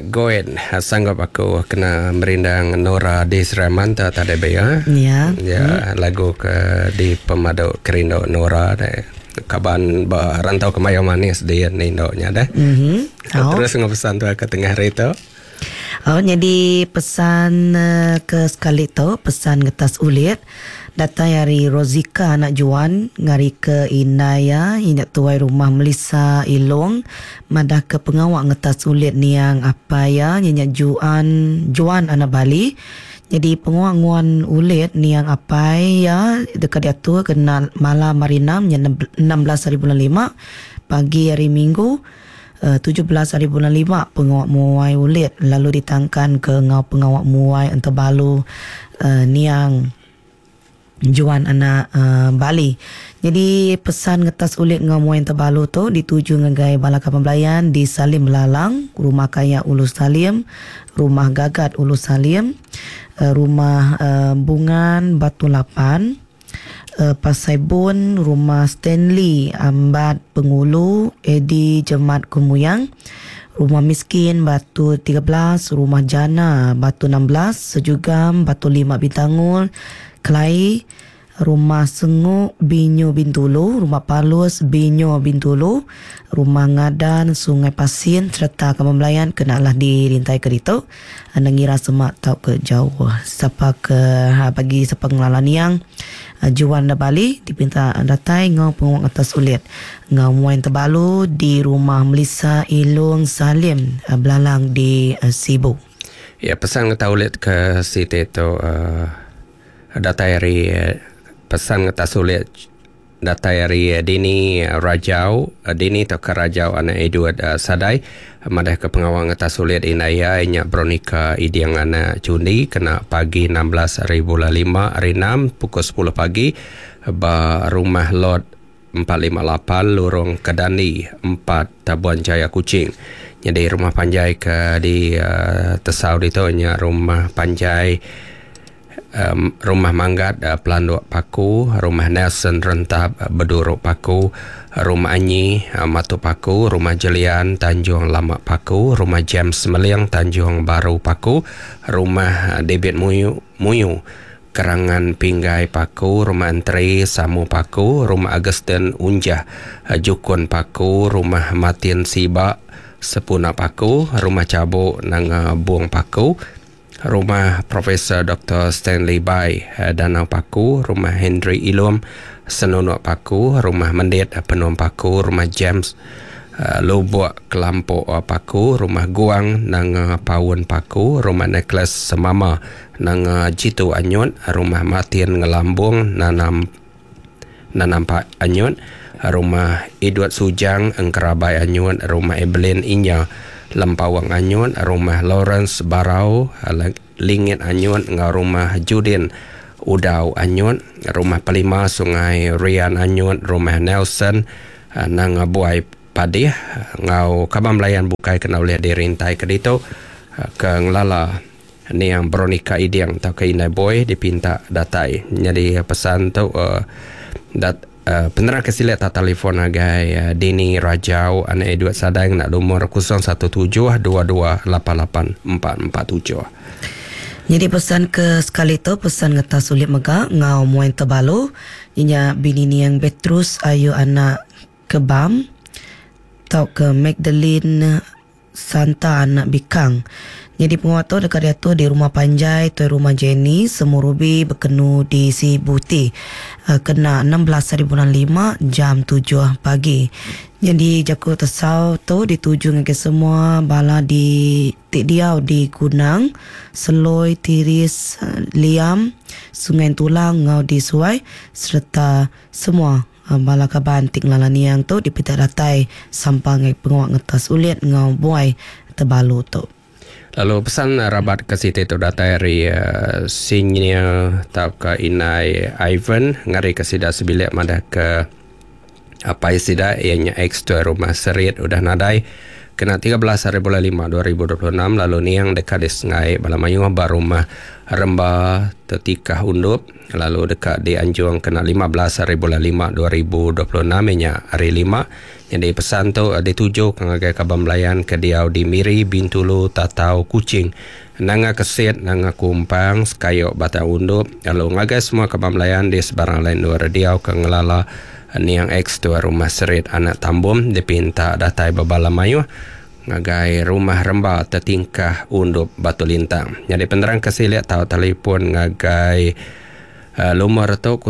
Goen sanggup aku kena merindang Nora Desramanta tadi ya. Ya, lagu ke di pemadu kerindo Nora deh. Kaban rantau ke Mayo Manis dia nindonya deh. Terus ngepesan tu ke tengah hari tu. Jadi pesan ke sekali tu, pesan ngetas ulit. Datang dari Rozika anak Juan ngari ke Inaya indak tuai rumah Melissa Ilong madah ke pengawak ngetas ulit niang apa ya nyenyak Juan anak Bali. Jadi penguang-nguan ulit niang apa ya dekat dia tu kena malam hari 6 hari bulan 5 pagi hari Minggu 17 hari bulan 5 pengawak muai ulit lalu ditangkan ke ngau pengawak muai Antabalu niang Juan anak Bali. Jadi pesan ngetas ulit ngau muai Antabalu tu dituju ngegai Balai Pembelayan di Salim Belalang, Rumah Kaya Ulu Salim, Rumah Gagat Ulu Salim, Rumah Bungan Batu Lapan, Pasai Bun, Rumah Stanley Ambat Pengulu, Edi Jemat Kumuyang, Rumah Miskin Batu 13, Rumah Jana Batu 16, Sejugam Batu 5 Bintangul, Kelai, Rumah Senguk Binyo Bintulu, Rumah Palus Binyo Bintulu, Rumah Ngadan Sungai Pasin serta Kepembelayan kenalah dirintai ke itu. Anda ngira semak tau ke jauh siapa ke bagi siapa ngelalan yang Juan da Bali dipinta datai ngau penguang atas ulit ngau muain Tebalu di rumah Melissa Ilung Salim Belalang di Sibu. Ya, pesan ngeta ulit ke Siti itu datai dari pesan ngeta ulit datai dari Dini Rajau Dini to ke Rajau anak Edward Sadai madah ke pengawang ngeta ulit Inaya inya Bronika Idiang anak Cundi kena pagi 16 hari bulan 5 hari 6 pukul 10 pagi ba rumah lot 458 Lorong Kedani 4 Tabuan Jaya Kuching. Jadi rumah panjai ke di Tesau itu nya rumah panjai rumah Manggat Pelanduk Paku, rumah Nelson Rentab Beduruk Paku, rumah Anyi Matu Paku, rumah Jelian Tanjung Lamak Paku, rumah James Meliang Tanjung Baru Paku, rumah David Muyu Kerangan Pinggai Paku, rumah Antri Samu Paku, rumah Agustin Unjah Jukun Paku, rumah Matin Siba Sepuna Paku, rumah Cabuk Nang Buang Paku, rumah Profesor Dr. Stanley Bai Danau Paku, rumah Henry Ilum Senunuk Paku, rumah Mendit Penuh Paku, rumah James Lubuk Kelampuk Paku, rumah Guang Nang Pawun Paku, rumah Nicholas Semama Nang Jitu Anyut, rumah Martin Ngelambung Nanam Pak Anyut, rumah Edward Sujang Engkerabai Anyut, rumah Evelyn Inya Lempawang Anyun, rumah Lawrence Barau Lingit Anyun, rumah Judin Udau Anyun, rumah Pelima Sungai Rian Anyun, rumah Nelson Nang Buai Padih ngau Kepembelayan bukai kena oleh dirintai ke dito ke ngelala ni yang Bronika Idiang atau ke Inai Boy dipinta datai. Jadi pesan tu penerang kesilat telefon agai Dini Rajau anak Edward Sadai nak nomor 0172228847. Jadi pesan ke sekali tu pesan ngata sulit mega ngau muain Tebalu inya bini ni yang Petrus ayu anak Kebam tau ke Magdalene Santa anak Bikang. Jadi penguat tu dekat dia tu di rumah Panjai tu rumah Jenny Semurubi berkenu di Sibuti kena 16 hari bulan 5 jam 7 pagi. Jadi jaku Tesau tu dituju dengan semua bala di Tik Diau di Gunang, Seloi, Tiris, Liam, Sungai Tulang, Ngau di Suai serta semua bala kaban Tik Lalaniang tu dipita datai sampang penguat ngetas ulit Ngau Buai Tebalu tu. Lalu pesan rabat ke Siti tu datai dari senior tau ke Inai Ivan ngari ke sida sebilik madah ke apa sida ianya X tu rumah Serit udah nadai kena 13 hari bulan 5 2026 lalu niang dekat di Sengai Balamayuh barumah remba tetikah undup lalu dekat di Anjuang kena 15 hari bulan 5 2026 nya hari 5. Jadi pesan tu dituju ke Kabang Melayan ke Diau di Miri, Bintulu, Tatau, Kuching, nanga Kesit, nanga Kumpang, Sekayok, Batang Undup. Lalu ngagai semua Kabang Melayan di sebarang lain luar Diau ke Ngelala Niang X tua rumah Serit anak Tambum dipinta datai Babala Mayuh ngagai rumah remba tertingkah Undup Batu Lintang. Jadi penerang kasih lihat tahu telefon ngagai nomor tu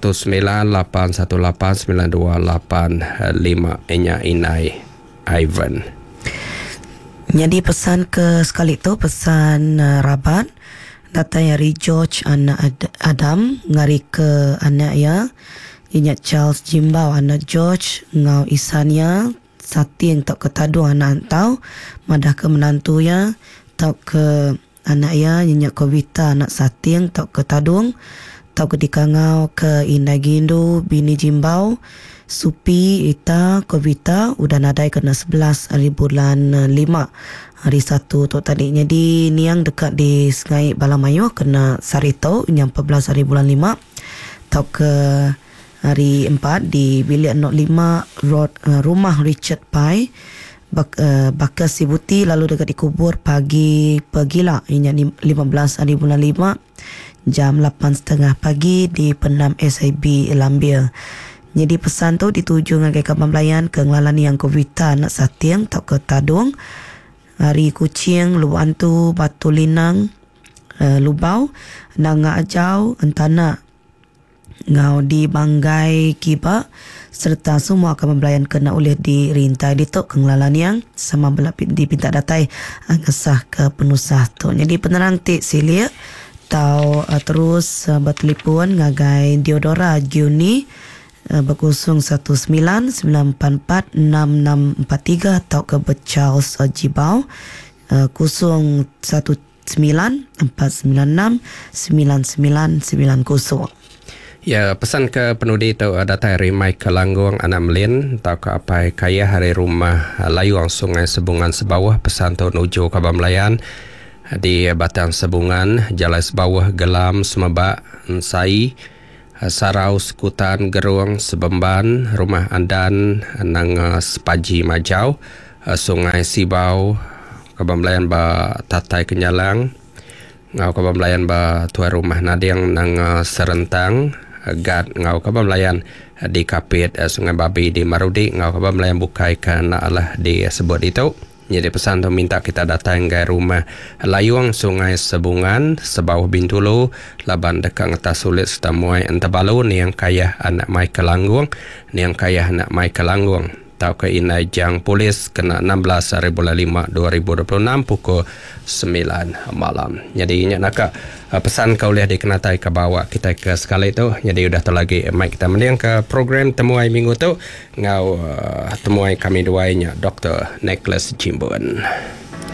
0198189285 enya Inai Ivan. Jadi pesan ke sekali tu pesan Rabat datang dari George anak Adam ngari ke anak ya inya Charles Jimbau anak George ngau Isania Sati yang tak ketadu anak tau madah ke menantu ya tak ke anak ya inya Kowita anak Sati yang tak ketadung tau ke dikangau ke Indah Gindu bini Jimbau Supi Ita Kowita udah nadai kena 11 hari bulan 5 hari 1 tu tadi. Jadi niang dekat di Sengai Balamayuh kena Sarito yang 14 hari bulan 5 tau ke hari 4 di bilik 05 road rumah Richard Pai Bakas Sibuti lalu dekat dikubur pagi pagila inya 15 hari bulan 5 jam 8.30 pagi di Penam SIB Lambia. Jadi pesan tu dituju ngagai Kabang Melayan ke ngelalan yang Kowita nak Satiang tak ke Tadung hari Kuching Luan tu Batu Linang Lubau Nanga Ajau Entana ngau di Banggai Kiba serta semua Kabang Melayan kena oleh di rintai di tok kenglalan yang sama belapit dipinta datai ngesah ke penusah tu. Jadi penerang tik silia tau terus bertelefon ngagai Diodora Juni berkusung 19944663 tau ke Charles Jibau kusung 1949699990. Ya, pesan ke penudi tu datai Rimai ke Langguang anak Melin tau ke apa kaya hari rumah Layuang Sungai Sebungan Sebawah pesan tu nuju Kabang Melayan di Batang Sebungan Jalan Sebawah Gelam Semebak Sai Sarau Sekutan Geruang Sebemban Rumah Andan nang Sepaji Majau Sungai Sibau Kabang Melayan ba Tatai Kenyalang ngau Kabang Melayan ba tuai rumah Nadiang nang Serentang Gad ngau Kabang Melayan di Kapit Sungai Babi di Marudi ngau Kabang Melayan bukai kan Allah di sebut itu. Jadi pesan tu minta kita datang ke rumah Layuang Sungai Sebungan Sebawah Bintulu laban dekat ngetas sulit setamuai Entabalu ni yang kaya anak Mai ke Langguang ni yang kaya anak Mai ke Langguang tau ke Inai Jang Polis kena 16 hari bulan 5 2026 pukul 9 malam. Jadi ingat nak pesan kau lihat dikenatai ke bawah kita ke sekali tu. Jadi udah tu lagi mic kita mending ke program temuai minggu tu ngau temuai kami duanya Dr. Nicholas Jimbun.